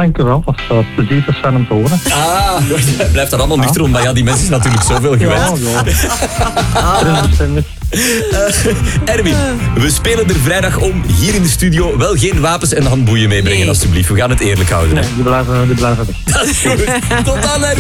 Dank u wel. Dat was plezier te zijn om te horen. Blijft dat allemaal nuchter, omdat ja, die mensen is natuurlijk zoveel gewend. Erwin, we spelen er vrijdag om hier in de studio. Wel geen wapens en handboeien meebrengen, alstublieft. We gaan het eerlijk houden. Hè? Nee, die blijven weg. Dat is goed. Tot dan, Erwin.